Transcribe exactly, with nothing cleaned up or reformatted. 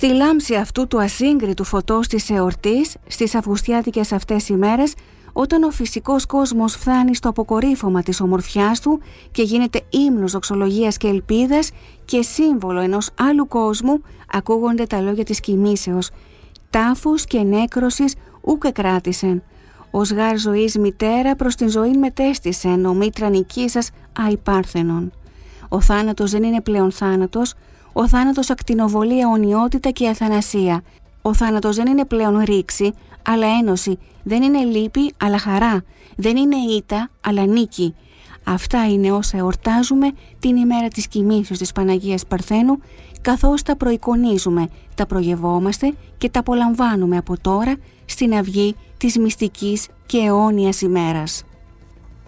Στη λάμψη αυτού του ασύγκριτου φωτός της εορτής, στις αυγουστιάτικες αυτές ημέρες, όταν ο φυσικός κόσμος φτάνει στο αποκορύφωμα της ομορφιάς του και γίνεται ύμνος δοξολογίας και ελπίδας και σύμβολο ενός άλλου κόσμου, ακούγονται τα λόγια της κοιμήσεως. Τάφους και νέκρωσης ούκ εκράτησεν. Ως γάρ ζωής μητέρα προς την ζωή μετέστησεν, ο μήτρα νικήσας αϊπάρθενον. Ο θάνατος δεν είναι πλέον θάνατος, ο θάνατος ακτινοβολεί αιωνιότητα και αθανασία. Ο θάνατος δεν είναι πλέον ρήξη, αλλά ένωση. Δεν είναι λύπη, αλλά χαρά. Δεν είναι ήττα, αλλά νίκη. Αυτά είναι όσα εορτάζουμε την ημέρα της κοιμήσεως της Παναγίας Παρθένου, καθώς τα προεικονίζουμε, τα προγευόμαστε και τα απολαμβάνουμε από τώρα στην αυγή της μυστικής και αιώνιας ημέρας.